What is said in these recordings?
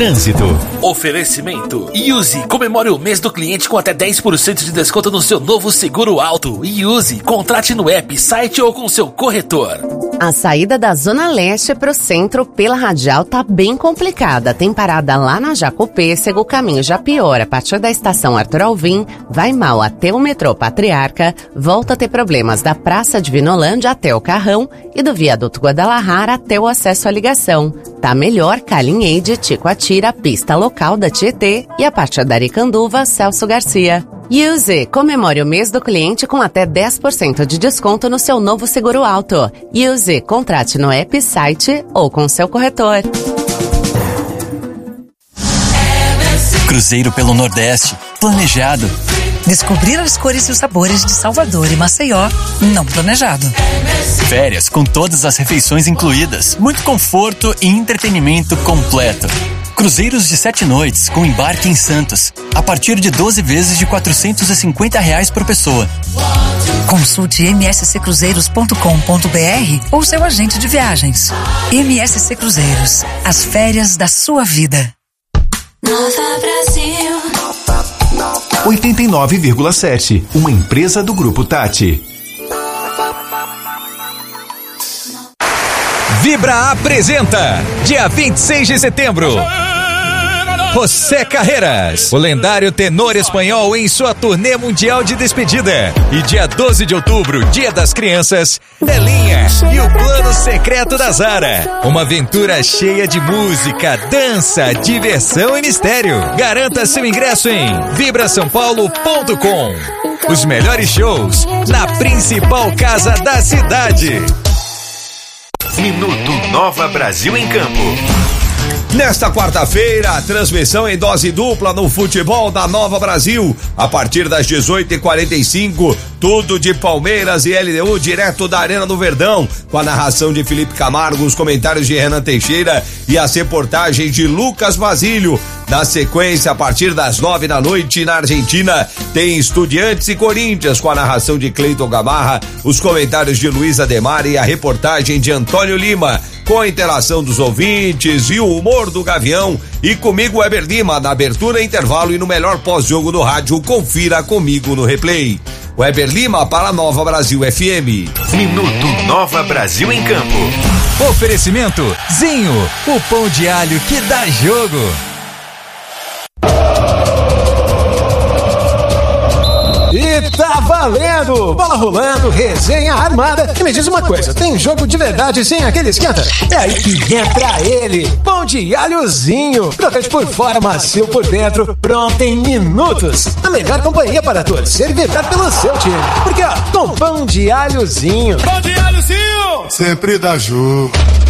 trânsito. Oferecimento Use, comemore o mês do cliente com até 10% de desconto no seu novo seguro auto. Use, contrate no app, site ou com seu corretor. A saída da Zona Leste pro centro pela Radial tá bem complicada. Tem parada lá na Jacopêssego, o caminho já piora. A partir da estação Arthur Alvim, vai mal até o metrô Patriarca, volta a ter problemas da Praça de Vinolândia até o Carrão e do viaduto Guadalajara até o acesso à ligação. Tá melhor Calinheide, Ticoatira, pista local da Tietê e a partir da Aricanduva, Celso Garcia. Use, comemore o mês do cliente com até 10% de desconto no seu novo seguro auto. Use, contrate no app, site ou com seu corretor. Cruzeiro pelo Nordeste, planejado. Descobrir as cores e os sabores de Salvador e Maceió, não planejado. Férias com todas as refeições incluídas, muito conforto e entretenimento completo. Cruzeiros de 7 noites com embarque em Santos, a partir de 12 vezes de R$450 por pessoa. Consulte msccruzeiros.com.br ou seu agente de viagens. MSC Cruzeiros, as férias da sua vida. Nova Brasil 89,7, uma empresa do Grupo Tati. Vibra apresenta, dia 26 de setembro, José Carreras, o lendário tenor espanhol em sua turnê mundial de despedida. E dia 12 de outubro, Dia das Crianças, Belinha e o Plano Secreto da Zara. Uma aventura cheia de música, dança, diversão e mistério. Garanta seu ingresso em vibrasaopaulo.com. Os melhores shows na principal casa da cidade. Minuto Nova Brasil em Campo. Nesta quarta-feira, a transmissão em dose dupla no futebol da Nova Brasil. A partir das 18h45, tudo de Palmeiras e LDU direto da Arena do Verdão, com a narração de Felipe Camargo, os comentários de Renan Teixeira e as reportagens de Lucas Basílio. Na sequência, a partir das 9 da noite, na Argentina, tem Estudiantes e Corinthians, com a narração de Cleiton Gamarra, os comentários de Luiz Ademar e a reportagem de Antônio Lima, com a interação dos ouvintes e o humor do Gavião. E comigo, Weber Lima, na abertura, intervalo e no melhor pós-jogo do rádio. Confira comigo no replay. Weber Lima para a Nova Brasil FM. Minuto Nova Brasil em Campo. Oferecimento Zinho, o pão de alho que dá jogo. E tá valendo! Bola rolando, resenha armada. E me diz uma coisa, tem jogo de verdade sem aquele esquenta? É aí que entra ele, pão de alhozinho. Crocante por fora, macio por dentro, pronto em minutos. A melhor companhia para torcer e vibrar pelo seu time. Porque ó, com pão de alhozinho. Pão de alhozinho! Sempre dá jogo.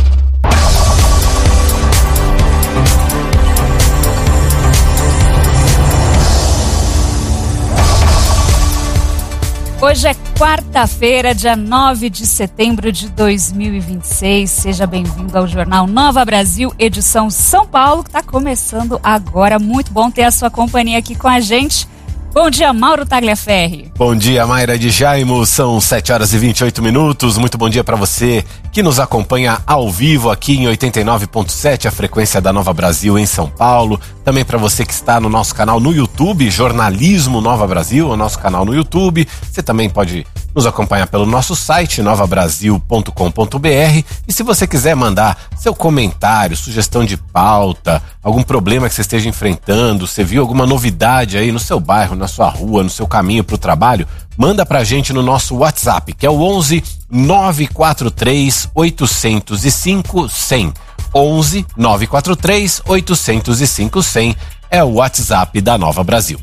Hoje é quarta-feira, dia 9 de setembro de 2026. Seja bem-vindo ao Jornal Nova Brasil, edição São Paulo, que está começando agora. Muito bom ter a sua companhia aqui com a gente. Bom dia, Mauro Tagliaferri. Bom dia, Mayra de Jaimo. São 7h28. Muito bom dia para você que nos acompanha ao vivo aqui em 89.7, a frequência da Nova Brasil em São Paulo. Também para você que está no nosso canal no YouTube, Jornalismo Nova Brasil, o nosso canal no YouTube. Você também pode nos acompanhar pelo nosso site, novabrasil.com.br. E se você quiser mandar seu comentário, sugestão de pauta, algum problema que você esteja enfrentando, você viu alguma novidade aí no seu bairro, na sua rua, no seu caminho para o trabalho, manda pra gente no nosso WhatsApp, que é o 11 943 805 100. 11 943 805 100 é o WhatsApp da Nova Brasil.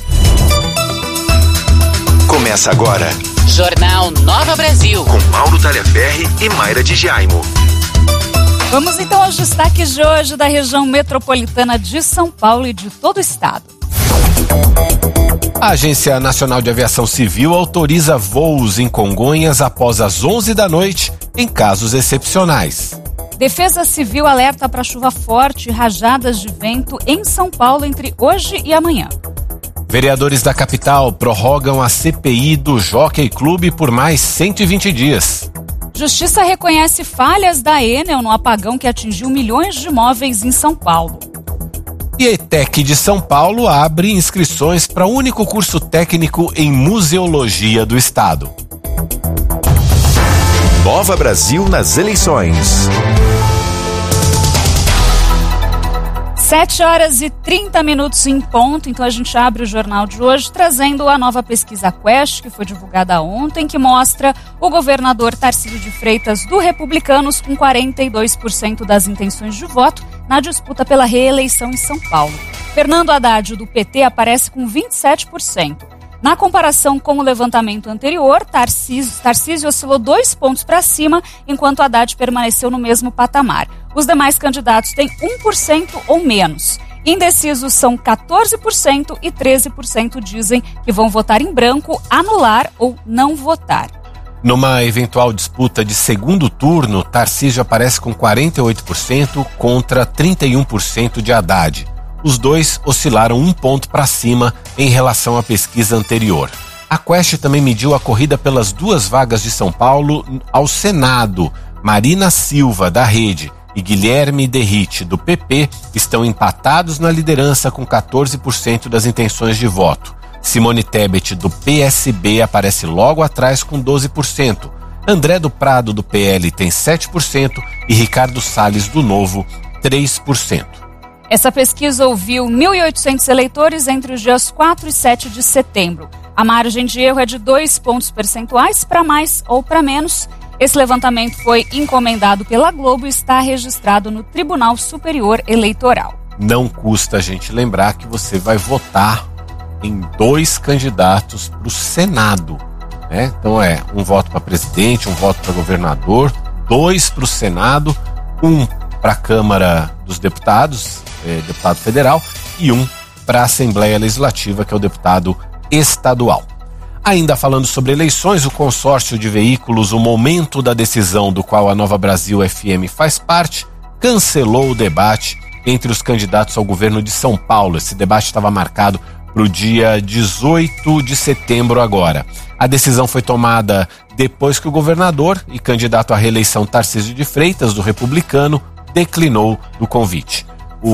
Começa agora Jornal Nova Brasil, com Mauro Tagliaferri e Mayra de Jaimo. Vamos então aos destaques de hoje da região metropolitana de São Paulo e de todo o estado. A Agência Nacional de Aviação Civil autoriza voos em Congonhas após as 11 da noite em casos excepcionais. Defesa Civil alerta para chuva forte e rajadas de vento em São Paulo entre hoje e amanhã. Vereadores da capital prorrogam a CPI do Jockey Clube por mais 120 dias. Justiça reconhece falhas da Enel no apagão que atingiu milhões de imóveis em São Paulo. E a ETEC de São Paulo abre inscrições para o único curso técnico em museologia do estado. Nova Brasil nas eleições. 7h30 em ponto, então a gente abre o jornal de hoje trazendo a nova pesquisa Quest, que foi divulgada ontem, que mostra o governador Tarcísio de Freitas do Republicanos com 42% das intenções de voto na disputa pela reeleição em São Paulo. Fernando Haddad do PT aparece com 27%. Na comparação com o levantamento anterior, Tarcísio oscilou 2 pontos para cima, enquanto Haddad permaneceu no mesmo patamar. Os demais candidatos têm 1% ou menos. Indecisos são 14% e 13% dizem que vão votar em branco, anular ou não votar. Numa eventual disputa de segundo turno, Tarcísio aparece com 48% contra 31% de Haddad. Os dois oscilaram 1 ponto para cima em relação à pesquisa anterior. A Quest também mediu a corrida pelas 2 vagas de São Paulo ao Senado. Marina Silva, da Rede, e Guilherme Derrite, do PP, estão empatados na liderança com 14% das intenções de voto. Simone Tebet, do PSB, aparece logo atrás com 12%. André do Prado, do PL, tem 7% e Ricardo Salles, do Novo, 3%. Essa pesquisa ouviu 1.800 eleitores entre os dias 4 e 7 de setembro. A margem de erro é de 2 pontos percentuais para mais ou para menos. Esse levantamento foi encomendado pela Globo e está registrado no Tribunal Superior Eleitoral. Não custa a gente lembrar que você vai votar em 2 candidatos para o Senado, né? Então é um voto para presidente, um voto para governador, 2 para o Senado, 1 para a Câmara dos Deputados, deputado federal, e 1 para a Assembleia Legislativa, que é o deputado estadual. Ainda falando sobre eleições, o consórcio de veículos, o Momento da Decisão, do qual a Nova Brasil FM faz parte, cancelou o debate entre os candidatos ao governo de São Paulo. Esse debate estava marcado para o dia 18 de setembro agora. A decisão foi tomada depois que o governador e candidato à reeleição Tarcísio de Freitas, do Republicano, declinou do convite.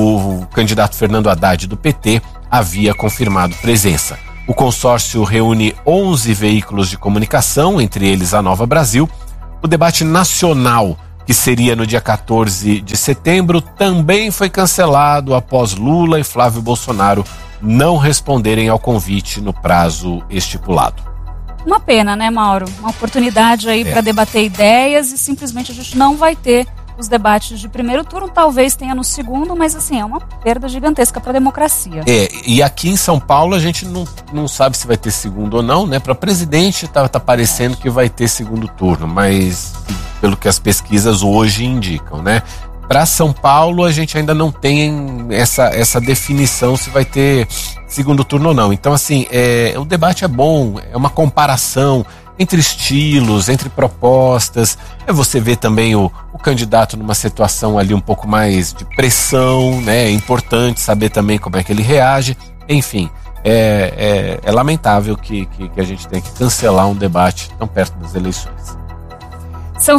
O candidato Fernando Haddad, do PT, havia confirmado presença. O consórcio reúne 11 veículos de comunicação, entre eles a Nova Brasil. O debate nacional, que seria no dia 14 de setembro, também foi cancelado após Lula e Flávio Bolsonaro não responderem ao convite no prazo estipulado. Uma pena, né, Mauro? Uma oportunidade aí para debater ideias e simplesmente a gente não vai ter os debates de primeiro turno, talvez tenha no segundo, mas assim, é uma perda gigantesca para a democracia. E aqui em São Paulo a gente não sabe se vai ter segundo ou não, né? Para presidente tá parecendo que vai ter segundo turno, mas pelo que as pesquisas hoje indicam, né? Para São Paulo a gente ainda não tem essa definição se vai ter segundo turno ou não. Então assim, o debate é bom, é uma comparação entre estilos, entre propostas. Você vê também o candidato numa situação ali um pouco mais de pressão, né? É importante saber também como é que ele reage. Enfim, é lamentável que a gente tenha que cancelar um debate tão perto das eleições. São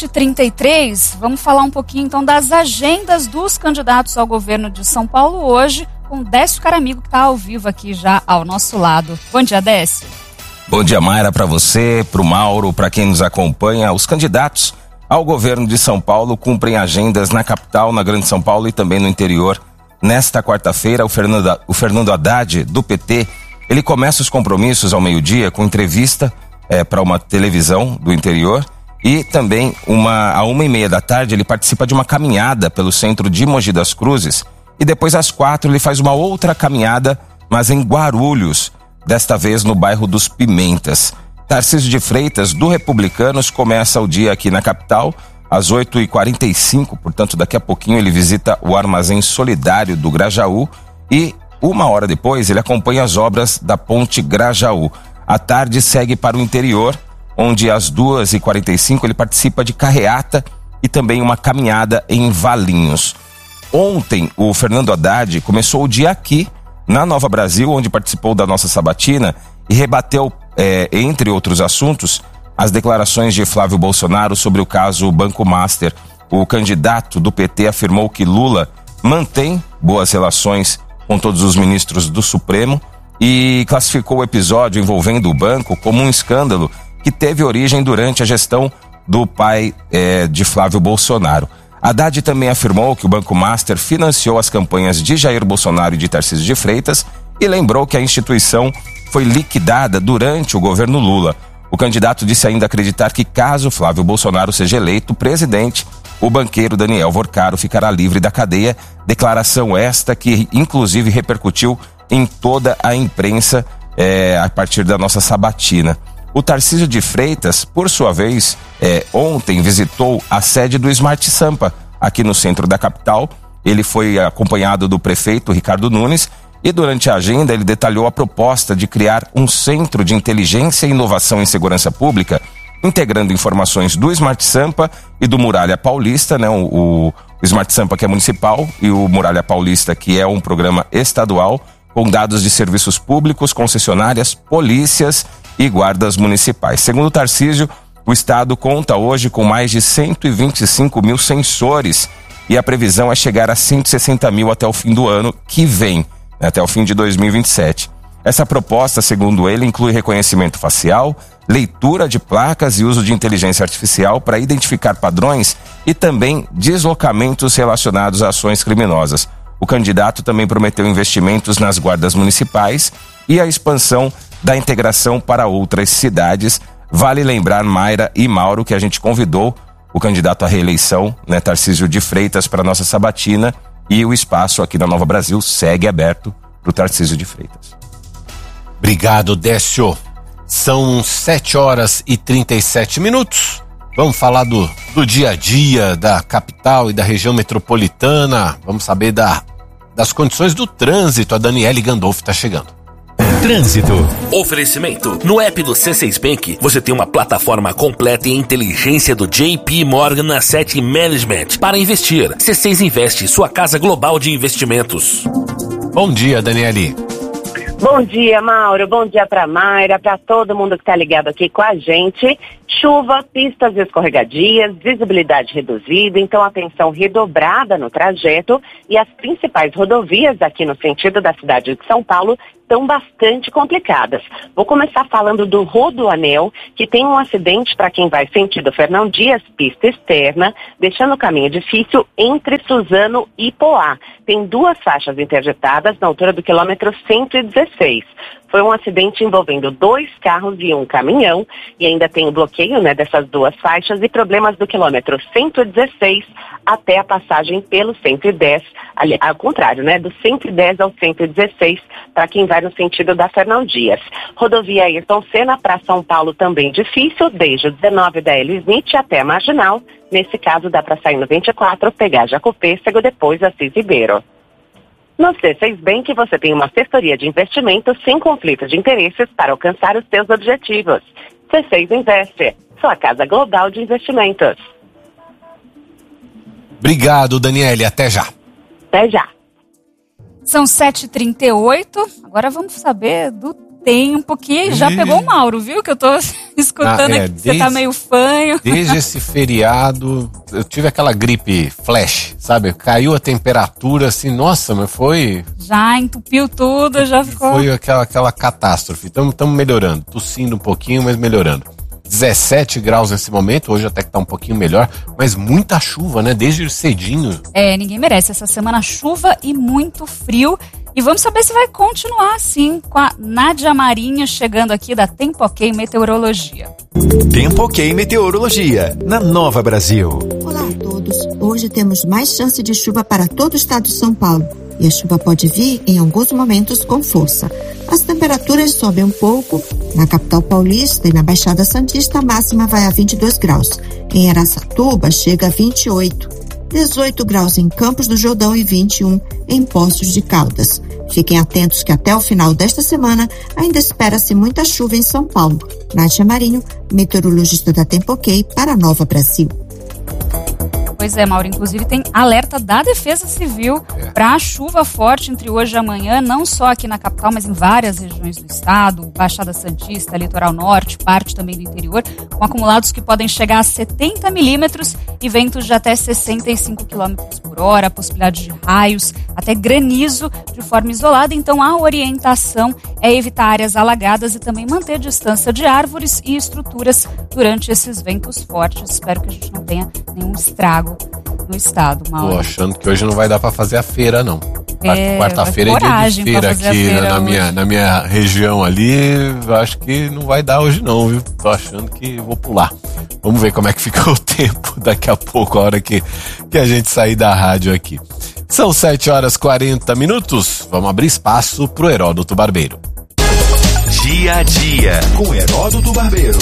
7h33, vamos falar um pouquinho então das agendas dos candidatos ao governo de São Paulo hoje, com Décio Caramigo, que está ao vivo aqui já ao nosso lado. Bom dia, Décio. Bom dia, Mayra, para você, para o Mauro, para quem nos acompanha. Os candidatos ao governo de São Paulo cumprem agendas na capital, na Grande São Paulo e também no interior. Nesta quarta-feira, o Fernando Haddad, do PT, ele começa os compromissos ao meio-dia com entrevista para uma televisão do interior e também à 1h30 da tarde ele participa de uma caminhada pelo centro de Mogi das Cruzes e depois às 4 ele faz uma outra caminhada, mas em Guarulhos, desta vez no bairro dos Pimentas. Tarcísio de Freitas, do Republicanos, começa o dia aqui na capital, às 8h45, portanto daqui a pouquinho ele visita o Armazém Solidário do Grajaú e 1 hora depois ele acompanha as obras da Ponte Grajaú. À tarde segue para o interior, onde às 2h45 ele participa de carreata e também uma caminhada em Valinhos. Ontem o Fernando Haddad começou o dia aqui na Nova Brasil, onde participou da nossa sabatina e rebateu, entre outros assuntos, as declarações de Flávio Bolsonaro sobre o caso Banco Master. O candidato do PT afirmou que Lula mantém boas relações com todos os ministros do Supremo e classificou o episódio envolvendo o banco como um escândalo que teve origem durante a gestão do pai de Flávio Bolsonaro. Haddad também afirmou que o Banco Master financiou as campanhas de Jair Bolsonaro e de Tarcísio de Freitas e lembrou que a instituição foi liquidada durante o governo Lula. O candidato disse ainda acreditar que, caso Flávio Bolsonaro seja eleito presidente, o banqueiro Daniel Vorcaro ficará livre da cadeia. Declaração esta que, inclusive, repercutiu em toda a imprensa a partir da nossa sabatina. O Tarcísio de Freitas, por sua vez, ontem visitou a sede do Smart Sampa, aqui no centro da capital. Ele foi acompanhado do prefeito Ricardo Nunes e durante a agenda ele detalhou a proposta de criar um centro de inteligência e inovação em segurança pública, integrando informações do Smart Sampa e do Muralha Paulista, né? O Smart Sampa, que é municipal, e o Muralha Paulista, que é um programa estadual, com dados de serviços públicos, concessionárias, polícias e guardas municipais. Segundo o Tarcísio, o estado conta hoje com mais de 125 mil sensores e a previsão é chegar a 160 mil até o fim do ano que vem, até o fim de 2027. Essa proposta, segundo ele, inclui reconhecimento facial, leitura de placas e uso de inteligência artificial para identificar padrões e também deslocamentos relacionados a ações criminosas. O candidato também prometeu investimentos nas guardas municipais e a expansão da integração para outras cidades. Vale lembrar, Mayra e Mauro, que a gente convidou o candidato à reeleição, né, Tarcísio de Freitas, para a nossa sabatina, e o espaço aqui na Nova Brasil segue aberto para o Tarcísio de Freitas. Obrigado, Décio. São 7h37. Vamos falar do dia a dia da capital e da região metropolitana. Vamos saber das condições do trânsito. A Daniele Gandolfo está chegando. Trânsito. Oferecimento. No app do C6 Bank, você tem uma plataforma completa em inteligência do JP Morgan Asset Management para investir. C6 Investe, sua casa global de investimentos. Bom dia, Daniele. Bom dia, Mauro. Bom dia para Mayra, para todo mundo que está ligado aqui com a gente. Chuva, pistas escorregadias, visibilidade reduzida, então atenção redobrada no trajeto e as principais rodovias aqui no sentido da cidade de São Paulo estão bastante complicadas. Vou começar falando do Rodoanel, que tem um acidente para quem vai sentido Fernão Dias, pista externa, deixando o caminho difícil entre Suzano e Poá. Tem 2 faixas interditadas na altura do quilômetro 116. Foi um acidente envolvendo 2 carros e um caminhão e ainda tem o bloqueio, né, dessas 2 faixas e problemas do quilômetro 116 até a passagem pelo 110, ali, ao contrário, né, do 110 ao 116 para quem vai no sentido da Fernão Dias. Rodovia Ayrton Senna para São Paulo também difícil, desde o 19 da Hélio Smith até a Marginal. Nesse caso dá para sair no 24, pegar Jacopêssego, depois Assis Ribeiro. No C6 Bank você tem uma assessoria de investimentos sem conflito de interesses para alcançar os seus objetivos. C6 Investe, sua casa global de investimentos. Obrigado, Daniele. Até já. Até já. São 7h38. Agora vamos saber do tempo que já pegou o Mauro, viu? Que eu tô escutando aqui, você tá meio fanho. Desde esse feriado, eu tive aquela gripe flash, sabe? Caiu a temperatura assim, nossa, mas foi... Já entupiu tudo, já ficou... Foi aquela catástrofe. Estamos melhorando, tossindo um pouquinho, mas melhorando. 17 graus nesse momento, hoje até que tá um pouquinho melhor, mas muita chuva, né? Desde cedinho. Ninguém merece essa semana chuva e muito frio. E vamos saber se vai continuar assim, com a Nádia Marinho chegando aqui da Tempo OK Meteorologia. Tempo OK Meteorologia, na Nova Brasil. Olá a todos. Hoje temos mais chance de chuva para todo o estado de São Paulo. E a chuva pode vir em alguns momentos com força. As temperaturas sobem um pouco. Na capital paulista e na Baixada Santista, a máxima vai a 22 graus. Em Araçatuba, chega a 28. 18 graus em Campos do Jordão e 21 em Poços de Caldas. Fiquem atentos que até o final desta semana ainda espera-se muita chuva em São Paulo. Nádia Marinho, meteorologista da Tempo OK para Nova Brasil. Pois é, Mauro, inclusive tem alerta da Defesa Civil para chuva forte entre hoje e amanhã, não só aqui na capital, mas em várias regiões do estado, Baixada Santista, Litoral Norte, parte também do interior, com acumulados que podem chegar a 70 milímetros e ventos de até 65 quilômetros por hora, possibilidade de raios, até granizo de forma isolada. Então a orientação é evitar áreas alagadas e também manter distância de árvores e estruturas durante esses ventos fortes. Espero que a gente não tenha nenhum estrago no estado, Mauro. Tô achando que hoje não vai dar pra fazer a feira, não. Quarta-feira é dia de feira aqui na minha região ali. Acho que não vai dar hoje não, viu? Tô achando que vou pular. Vamos ver como é que fica o tempo daqui a pouco, a hora que a gente sair da rádio aqui. São 7h40. Vamos abrir espaço pro Heródoto Barbeiro. Dia a dia com Heródoto Barbeiro.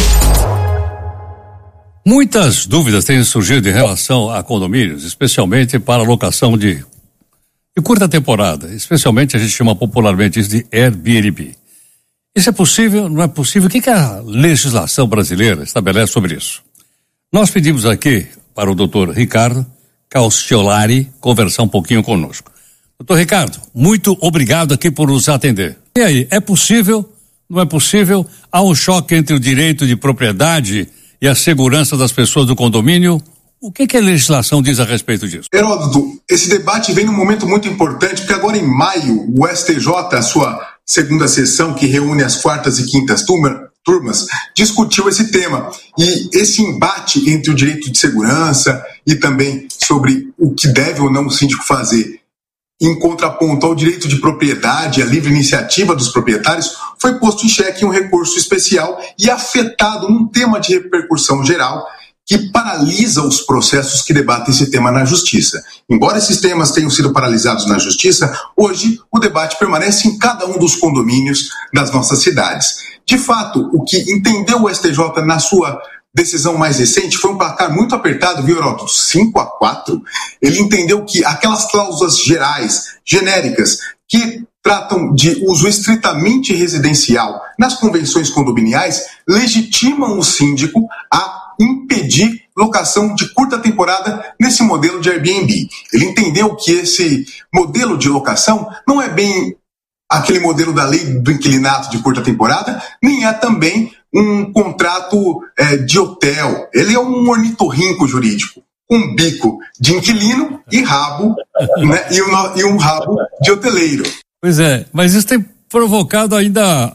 Muitas dúvidas têm surgido em relação a condomínios, especialmente para a locação de curta temporada. Especialmente a gente chama popularmente isso de Airbnb. Isso é possível? Não é possível? O que a legislação brasileira estabelece sobre isso? Nós pedimos aqui para o doutor Ricardo Caustiolari conversar um pouquinho conosco. Doutor Ricardo, muito obrigado aqui por nos atender. E aí, é possível? Não é possível? Há um choque entre o direito de propriedade e a segurança das pessoas do condomínio? O que a legislação diz a respeito disso? Heródoto, esse debate vem num momento muito importante, porque agora em maio, o STJ, a sua segunda sessão, que reúne as quartas e quintas turmas, discutiu esse tema. E esse embate entre o direito de segurança e também sobre o que deve ou não o síndico fazer, em contraponto ao direito de propriedade, a livre iniciativa dos proprietários, foi posto em xeque em um recurso especial e afetado num tema de repercussão geral que paralisa os processos que debatem esse tema na Justiça. Embora esses temas tenham sido paralisados na Justiça, hoje o debate permanece em cada um dos condomínios das nossas cidades. De fato, o que entendeu o STJ na sua decisão mais recente foi um placar muito apertado, viu, Heródoto? 5-4. Ele entendeu que aquelas cláusulas gerais, genéricas, que tratam de uso estritamente residencial nas convenções condominiais, legitimam o síndico a impedir locação de curta temporada nesse modelo de Airbnb. Ele entendeu que esse modelo de locação não é bem aquele modelo da lei do inquilinato de curta temporada, nem é também um contrato de hotel. Ele é um ornitorrinco jurídico, um bico de inquilino e rabo, né, e um rabo de hoteleiro. Pois é, mas isso tem provocado ainda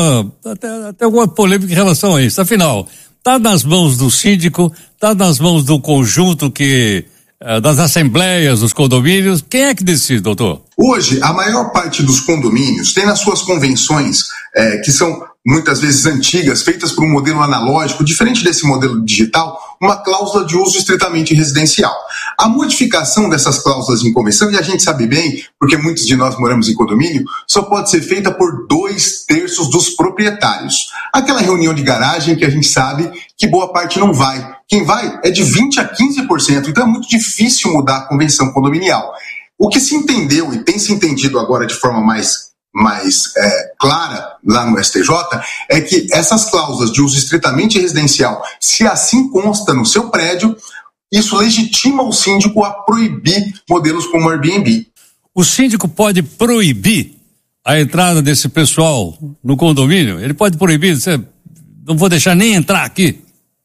até alguma polêmica em relação a isso. Afinal, está nas mãos do síndico, está nas mãos do conjunto das assembleias, dos condomínios. Quem é que decide, doutor? Hoje, a maior parte dos condomínios tem nas suas convenções, que são muitas vezes antigas, feitas por um modelo analógico, diferente desse modelo digital, uma cláusula de uso estritamente residencial. A modificação dessas cláusulas em convenção, e a gente sabe bem, porque muitos de nós moramos em condomínio, só pode ser feita por 2/3 dos proprietários. Aquela reunião de garagem que a gente sabe que boa parte não vai. Quem vai é de 20% a 15%, então é muito difícil mudar a convenção condominial. O que se entendeu e tem se entendido agora de forma mais clara lá no STJ é que essas cláusulas de uso estritamente residencial, se assim consta no seu prédio, isso legitima o síndico a proibir modelos como o Airbnb. O síndico pode proibir a entrada desse pessoal no condomínio? Ele pode proibir? Não vou deixar nem entrar aqui?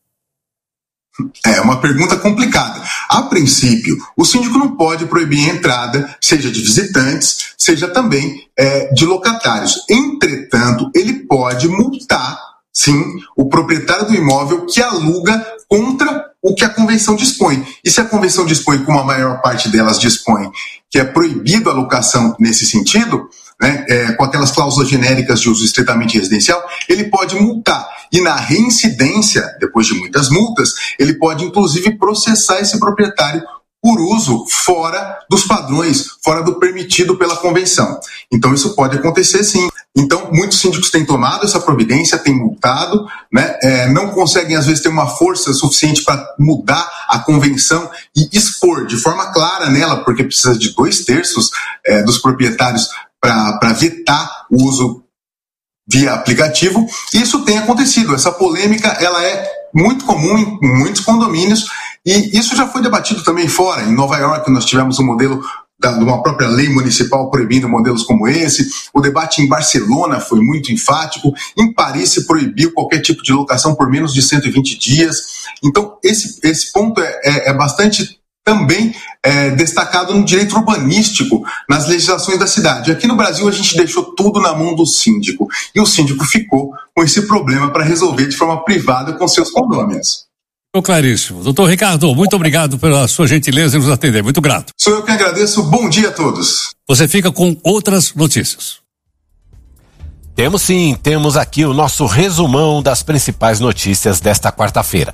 É uma pergunta complicada. A princípio, o síndico não pode proibir a entrada, seja de visitantes, seja também de locatários. Entretanto, ele pode multar, sim, o proprietário do imóvel que aluga contra o que a convenção dispõe. E se a convenção dispõe, como a maior parte delas dispõe, que é proibido a locação nesse sentido, né, com aquelas cláusulas genéricas de uso estritamente residencial, ele pode multar. E na reincidência, depois de muitas multas, ele pode inclusive processar esse proprietário por uso fora dos padrões, fora do permitido pela convenção. Então isso pode acontecer sim. Então muitos síndicos têm tomado essa providência, têm multado, né, não conseguem às vezes ter uma força suficiente para mudar a convenção e expor de forma clara nela, porque precisa de 2/3 dos proprietários para vetar o uso via aplicativo, e isso tem acontecido. Essa polêmica ela é muito comum em muitos condomínios E isso já foi debatido também fora. Em Nova York nós tivemos um modelo de uma própria lei municipal proibindo modelos como esse. O debate em Barcelona foi muito enfático. Em Paris se proibiu qualquer tipo de locação por menos de 120 dias. Então, esse ponto é bastante também destacado no direito urbanístico, nas legislações da cidade. Aqui no Brasil a gente deixou tudo na mão do síndico. E o síndico ficou com esse problema para resolver de forma privada com seus condôminos. Claríssimo. Doutor Ricardo, muito obrigado pela sua gentileza em nos atender. Muito grato. Sou eu que agradeço. Bom dia a todos. Você fica com outras notícias. Temos sim, temos aqui o nosso resumão das principais notícias desta quarta-feira.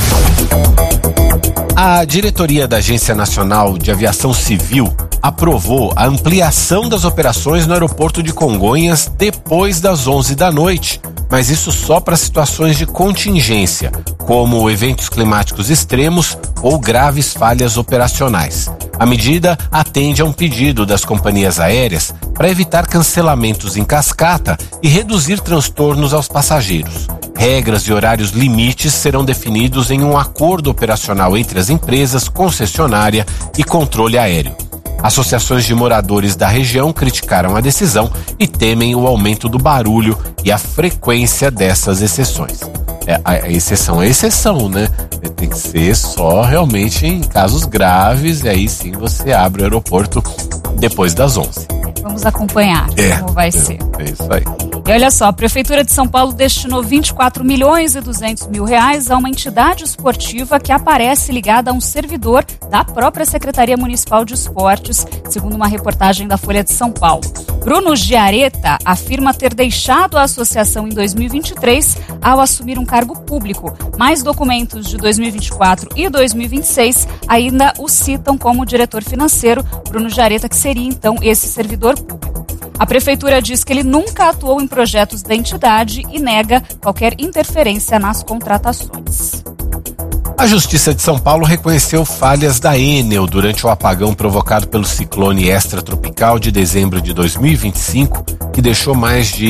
A diretoria da Agência Nacional de Aviação Civil aprovou a ampliação das operações no aeroporto de Congonhas depois das 11 da noite, mas isso só para situações de contingência, como eventos climáticos extremos ou graves falhas operacionais. A medida atende a um pedido das companhias aéreas para evitar cancelamentos em cascata e reduzir transtornos aos passageiros. Regras e horários limites serão definidos em um acordo operacional entre as empresas, concessionária e controle aéreo. Associações de moradores da região criticaram a decisão e temem o aumento do barulho e a frequência dessas exceções. A exceção é exceção, né? Tem que ser só realmente em casos graves, e aí sim você abre o aeroporto depois das 11. Vamos acompanhar como vai ser. É isso aí. E olha só, a Prefeitura de São Paulo destinou 24.200.000 reais a uma entidade esportiva que aparece ligada a um servidor da própria Secretaria Municipal de Esportes, segundo uma reportagem da Folha de São Paulo. Bruno Giaretta afirma ter deixado a associação em 2023 ao assumir um cargo público, mas documentos de 2024 e 2026 ainda o citam como diretor financeiro. Bruno Giaretta, que seria então esse servidor público. A Prefeitura diz que ele nunca atuou em projetos da entidade e nega qualquer interferência nas contratações. A Justiça de São Paulo reconheceu falhas da Enel durante o apagão provocado pelo ciclone extratropical de dezembro de 2025, que deixou mais de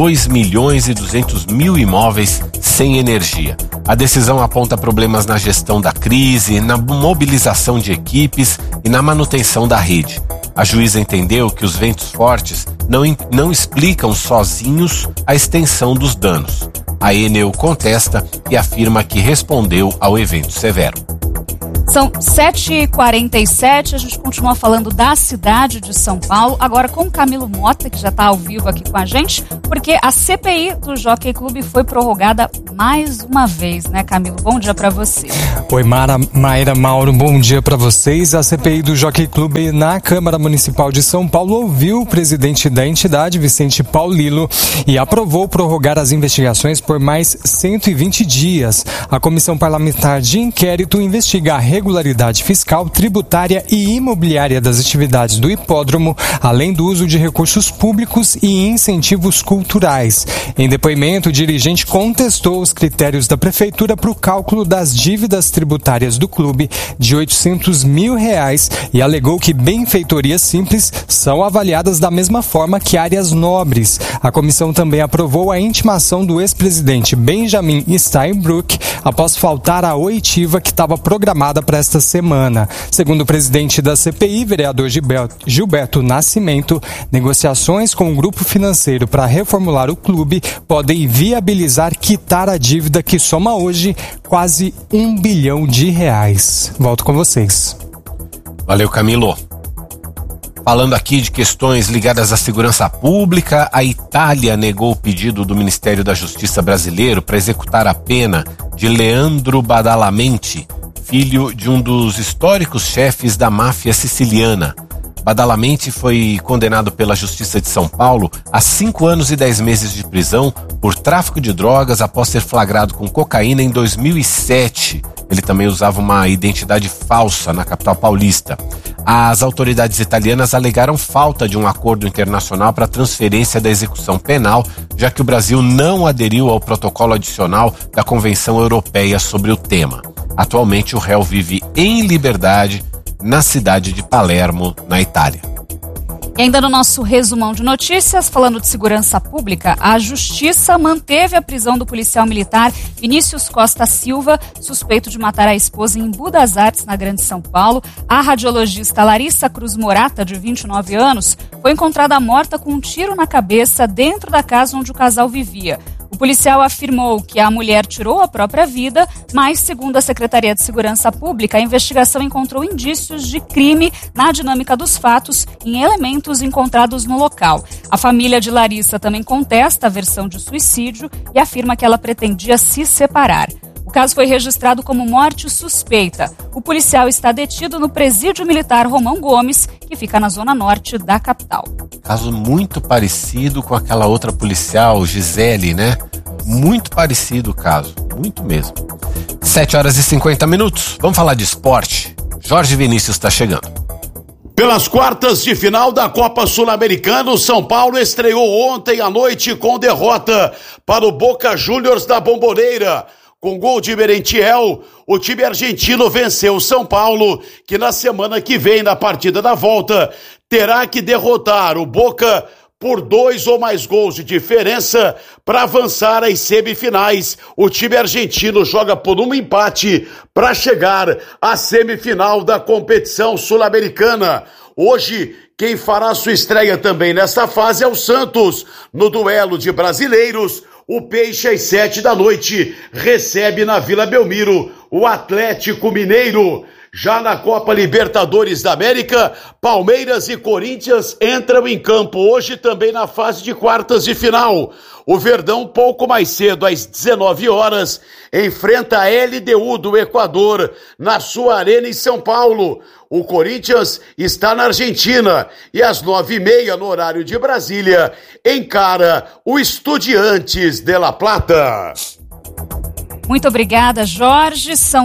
2.200.000 imóveis sem energia. A decisão aponta problemas na gestão da crise, na mobilização de equipes e na manutenção da rede. A juíza entendeu que os ventos fortes não explicam sozinhos a extensão dos danos. A Enel contesta e afirma que respondeu ao evento severo. São 7h47, a gente continua falando da cidade de São Paulo, agora com o Camilo Mota, que já está ao vivo aqui com a gente, porque a CPI do Jockey Clube foi prorrogada mais uma vez, né, Camilo? Bom dia para você. Oi, Mayra, Mauro, bom dia para vocês. A CPI do Jockey Clube na Câmara Municipal de São Paulo ouviu o presidente da entidade, Vicente Paulillo, e aprovou prorrogar as investigações por mais 120 dias. A Comissão Parlamentar de Inquérito investiga a regularidade fiscal, tributária e imobiliária das atividades do hipódromo, além do uso de recursos públicos e incentivos culturais. Em depoimento, o dirigente contestou os critérios da Prefeitura para o cálculo das dívidas tributárias do clube de R$800 mil e alegou que benfeitorias simples são avaliadas da mesma forma que áreas nobres. A comissão também aprovou a intimação do ex-presidente Benjamin Steinbrück após faltar à oitiva que estava programada para esta semana. Segundo o presidente da CPI, vereador Gilberto Nascimento, negociações com o grupo financeiro para reformular o clube podem viabilizar quitar a dívida que soma hoje quase R$1 bilhão. Volto com vocês. Valeu, Camilo. Falando aqui de questões ligadas à segurança pública, a Itália negou o pedido do Ministério da Justiça brasileiro para executar a pena de Leandro Badalamenti, filho de um dos históricos chefes da máfia siciliana. Badalamenti foi condenado pela Justiça de São Paulo a 5 anos e 10 meses de prisão por tráfico de drogas após ser flagrado com cocaína em 2007. Ele também usava uma identidade falsa na capital paulista. As autoridades italianas alegaram falta de um acordo internacional para transferência da execução penal, já que o Brasil não aderiu ao protocolo adicional da Convenção Europeia sobre o tema. Atualmente, o réu vive em liberdade na cidade de Palermo, na Itália. E ainda no nosso resumão de notícias, falando de segurança pública, a Justiça manteve a prisão do policial militar Vinícius Costa Silva, suspeito de matar a esposa em Embu das Artes, na Grande São Paulo. A radiologista Larissa Cruz Morata, de 29 anos, foi encontrada morta com um tiro na cabeça dentro da casa onde o casal vivia. O policial afirmou que a mulher tirou a própria vida, mas, segundo a Secretaria de Segurança Pública, a investigação encontrou indícios de crime na dinâmica dos fatos em elementos encontrados no local. A família de Larissa também contesta a versão de suicídio e afirma que ela pretendia se separar. O caso foi registrado como morte suspeita. O policial está detido no Presídio Militar Romão Gomes, que fica na zona norte da capital. Caso muito parecido com aquela outra policial, Gisele, né? Muito parecido o caso, muito mesmo. 7h50. Vamos falar de esporte. Jorge Vinícius está chegando. Pelas quartas de final da Copa Sul-Americana, o São Paulo estreou ontem à noite com derrota para o Boca Juniors da Bomboneira. Com gol de Merentiel, o time argentino venceu o São Paulo, que na semana que vem, na partida da volta, terá que derrotar o Boca por 2 ou mais gols de diferença para avançar às semifinais. O time argentino joga por um empate para chegar à semifinal da competição sul-americana. Hoje, quem fará sua estreia também nesta fase é o Santos. No duelo de brasileiros, o Peixe às 7h recebe na Vila Belmiro o Atlético Mineiro. Já na Copa Libertadores da América, Palmeiras e Corinthians entram em campo hoje também na fase de quartas de final. O Verdão, pouco mais cedo, às 19h, enfrenta a LDU do Equador na sua arena em São Paulo. O Corinthians está na Argentina e às 9h30, no horário de Brasília, encara o Estudiantes de La Plata. Muito obrigada, Jorge. São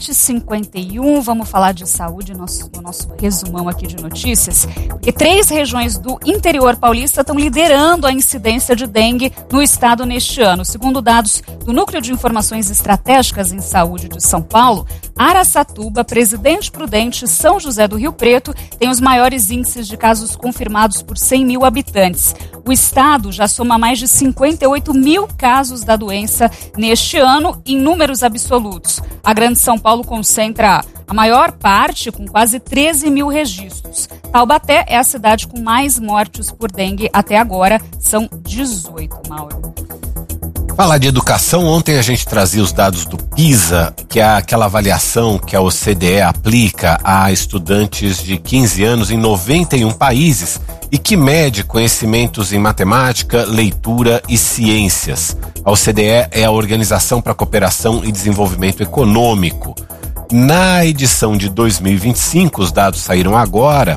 7h51. Vamos falar de saúde no nosso resumão aqui de notícias. Porque 3 regiões do interior paulista estão liderando a incidência de dengue no estado neste ano. Segundo dados do Núcleo de Informações Estratégicas em Saúde de São Paulo, Araçatuba, Presidente Prudente, São José do Rio Preto têm os maiores índices de casos confirmados por 100 mil habitantes. O estado já soma mais de 58 mil casos da doença neste ano, em números absolutos. A Grande São Paulo concentra a maior parte, com quase 13 mil registros. Taubaté é a cidade com mais mortes por dengue até agora, são 18, Mauro. Falar de educação, ontem a gente trazia os dados do PISA, que é aquela avaliação que a OCDE aplica a estudantes de 15 anos em 91 países e que mede conhecimentos em matemática, leitura e ciências. A OCDE é a Organização para a Cooperação e Desenvolvimento Econômico. Na edição de 2025, os dados saíram agora,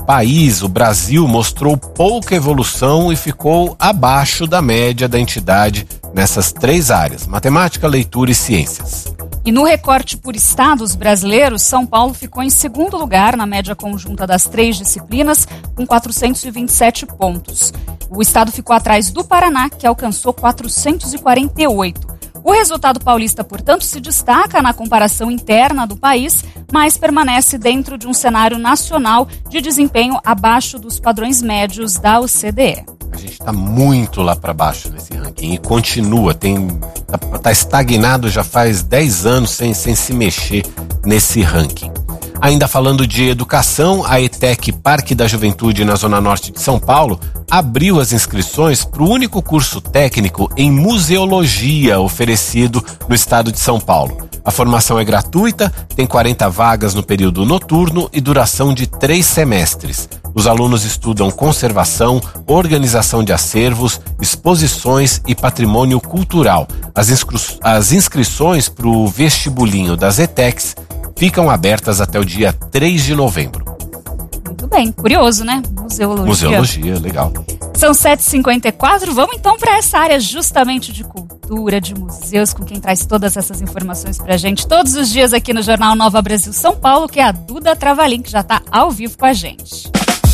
o Brasil, mostrou pouca evolução e ficou abaixo da média da entidade nessas 3 áreas, matemática, leitura e ciências. E no recorte por estados brasileiros, São Paulo ficou em segundo lugar na média conjunta das 3 disciplinas, com 427 pontos. O estado ficou atrás do Paraná, que alcançou 448. O resultado paulista, portanto, se destaca na comparação interna do país, mas permanece dentro de um cenário nacional de desempenho abaixo dos padrões médios da OCDE. A gente está muito lá para baixo nesse ranking e continua, tá estagnado já faz 10 anos sem se mexer nesse ranking. Ainda falando de educação, a ETEC Parque da Juventude, na Zona Norte de São Paulo, abriu as inscrições para o único curso técnico em museologia oferecido no estado de São Paulo. A formação é gratuita, tem 40 vagas no período noturno e duração de 3 semestres. Os alunos estudam conservação, organização de acervos, exposições e patrimônio cultural. As inscrições para o vestibulinho das ETECs ficam abertas até o dia 3 de novembro. Muito bem, curioso, né? Museologia, legal. São 7h54, vamos então para essa área justamente de cultura, de museus, com quem traz todas essas informações pra gente todos os dias aqui no Jornal Nova Brasil São Paulo, que é a Duda Travalim, que já tá ao vivo com a gente.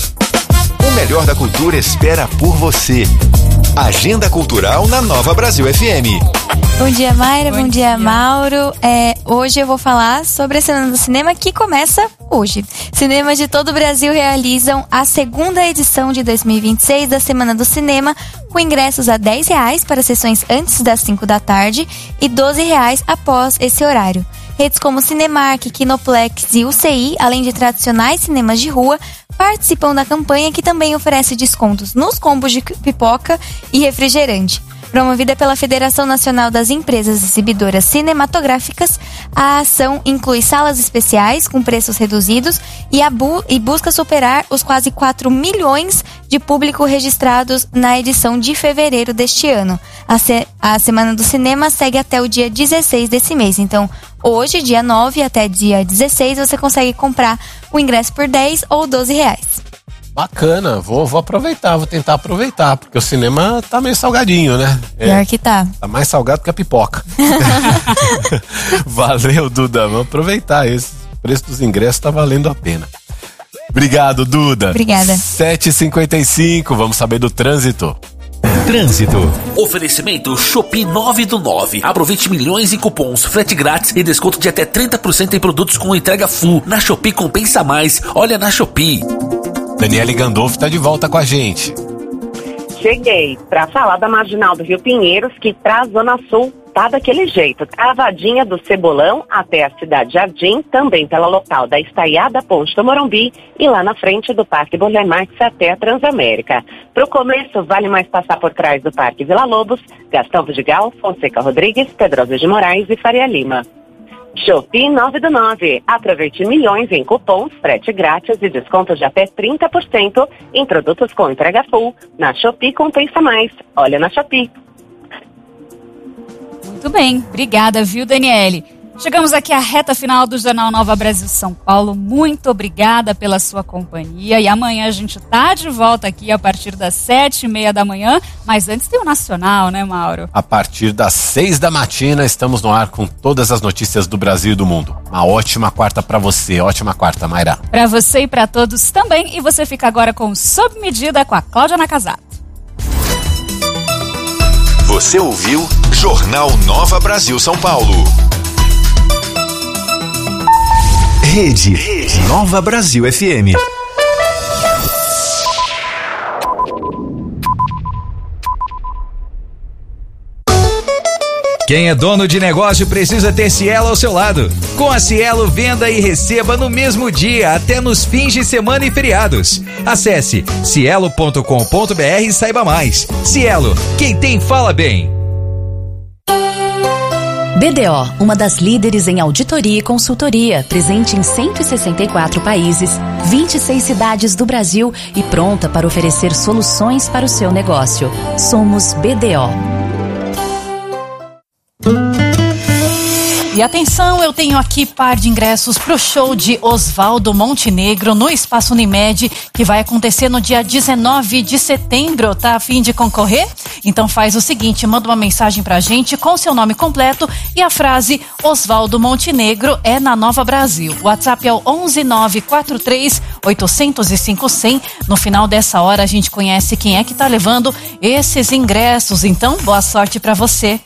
O melhor da cultura espera por você. Agenda Cultural na Nova Brasil FM. Bom dia, Mayra. Bom dia, Mauro. Hoje eu vou falar sobre a Semana do Cinema, que começa hoje. Cinemas de todo o Brasil realizam a segunda edição de 2026 da Semana do Cinema, com ingressos a R$10 para sessões antes das 5 da tarde e R$12 após esse horário. Redes como Cinemark, Kinoplex e UCI, além de tradicionais cinemas de rua, participam da campanha, que também oferece descontos nos combos de pipoca e refrigerante. Promovida pela Federação Nacional das Empresas Exibidoras Cinematográficas, a ação inclui salas especiais com preços reduzidos e busca superar os quase 4 milhões de público registrados na edição de fevereiro deste ano. A Semana do Cinema segue até o dia 16 desse mês, então hoje, dia 9 até dia 16, você consegue comprar o ingresso por R$10 ou R$12. Bacana, vou aproveitar, vou tentar aproveitar, porque o cinema tá meio salgadinho, né? Pior que tá. Tá mais salgado que a pipoca. Valeu, Duda, vamos aproveitar esse. O preço dos ingressos tá valendo a pena. Obrigado, Duda. Obrigada. 7h55, vamos saber do trânsito. Trânsito. Oferecimento Shopee 9 do 9. Aproveite milhões em cupons, frete grátis e desconto de até 30% em produtos com entrega full. Na Shopee compensa mais. Olha na Shopee. Daniele Gandolfo tá de volta com a gente. Cheguei para falar da Marginal do Rio Pinheiros, que traz Zona Sul, tá daquele jeito. Travadinha do Cebolão até a Cidade Jardim, também pela local da Estaiada Ponte do Morumbi e lá na frente do Parque Burle Marx até a Transamérica. Pro começo, vale mais passar por trás do Parque Vila Lobos, Gastão Vidigal, Fonseca Rodrigues, Pedrosa de Moraes e Faria Lima. Shopee 9 do 9. Aproveite milhões em cupons, frete grátis e desconto de até 30% em produtos com entrega full. Na Shopee compensa mais. Olha na Shopee. Muito bem, obrigada, viu, Daniele? Chegamos aqui à reta final do Jornal Nova Brasil São Paulo. Muito obrigada pela sua companhia. E amanhã a gente tá de volta aqui a partir das 7h30 da manhã. Mas antes tem o Nacional, né, Mauro? A partir das 6 da matina, estamos no ar com todas as notícias do Brasil e do mundo. Uma ótima quarta pra você. Ótima quarta, Mayra. Pra você e pra todos também. E você fica agora com Sob Medida com a Cláudia Nakazato. Você ouviu Jornal Nova Brasil São Paulo. Rede Nova Brasil FM. Quem é dono de negócio precisa ter Cielo ao seu lado. Com a Cielo, venda e receba no mesmo dia, até nos fins de semana e feriados. Acesse cielo.com.br e saiba mais. Cielo, quem tem fala bem. BDO, uma das líderes em auditoria e consultoria, presente em 164 países, 26 cidades do Brasil e pronta para oferecer soluções para o seu negócio. Somos BDO. E atenção, eu tenho aqui par de ingressos pro show de Osvaldo Montenegro no Espaço Unimed, que vai acontecer no dia 19 de setembro. Tá a fim de concorrer? Então faz o seguinte, manda uma mensagem pra gente com seu nome completo e a frase Osvaldo Montenegro é na Nova Brasil. O WhatsApp é o 11943-805-100. No final dessa hora a gente conhece quem é que tá levando esses ingressos. Então, boa sorte pra você.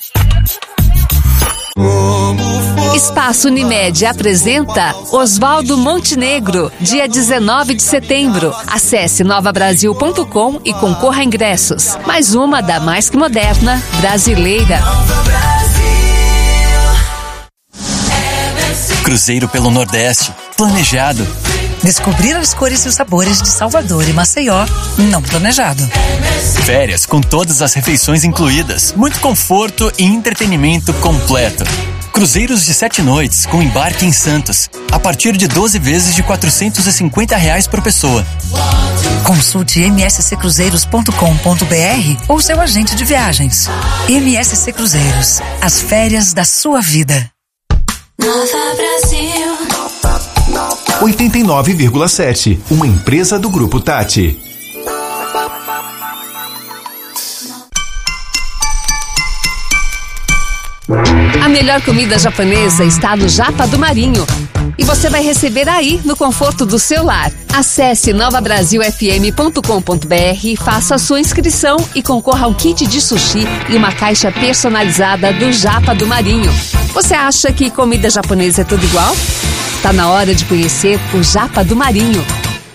Espaço Unimed apresenta Osvaldo Montenegro, dia 19 de setembro. Acesse novabrasil.com e concorra a ingressos. Mais uma da mais que moderna brasileira. Cruzeiro pelo Nordeste, planejado. Descobrir as cores e os sabores de Salvador e Maceió, não planejado. Férias com todas as refeições incluídas, muito conforto e entretenimento completo. Cruzeiros de 7 noites com embarque em Santos, a partir de 12 vezes de R$450 por pessoa. Consulte msccruzeiros.com.br ou seu agente de viagens. MSC Cruzeiros, as férias da sua vida. Nova Brasil 89,7, uma empresa do Grupo Tati. A melhor comida japonesa está no Japa do Marinho. e você vai receber aí no conforto do seu lar. Acesse novabrasilfm.com.br, faça a sua inscrição e concorra a um kit de sushi e uma caixa personalizada do Japa do Marinho. Você acha que comida japonesa é tudo igual? Tá na hora de conhecer o Japa do Marinho.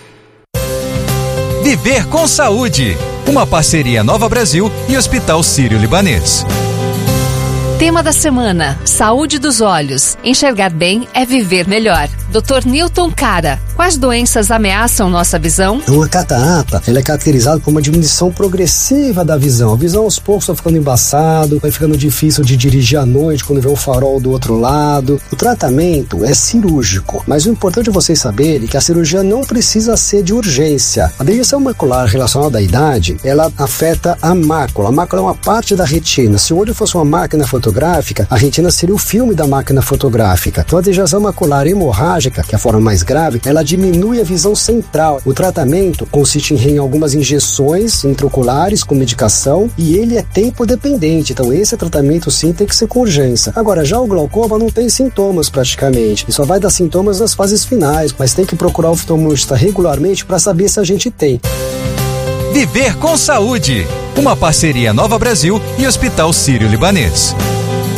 Viver com Saúde, uma parceria Nova Brasil e Hospital Sírio-Libanês. Tema da semana: saúde dos olhos. Enxergar bem é viver melhor. Dr. Newton Cara, quais doenças ameaçam nossa visão? Uma catarata, ela é caracterizada por uma diminuição progressiva da visão. A visão aos poucos vai ficando embaçado, vai ficando difícil de dirigir à noite quando vê um farol do outro lado. O tratamento é cirúrgico, mas o importante é vocês saberem que a cirurgia não precisa ser de urgência. A degeneração macular relacionada à idade, ela afeta a mácula. A mácula é uma parte da retina. Se o olho fosse uma máquina fotográfica, a retina seria o filme da máquina fotográfica. Então a degeneração macular hemorrágica, que é a forma mais grave, ela diminui a visão central. O tratamento consiste em algumas injeções intraoculares com medicação e ele é tempo dependente. Então esse tratamento sim tem que ser com urgência. Agora, já o glaucoma não tem sintomas praticamente. E só vai dar sintomas nas fases finais, mas tem que procurar o oftalmologista regularmente para saber se a gente tem. Viver com Saúde, uma parceria Nova Brasil e Hospital Sírio-Libanês.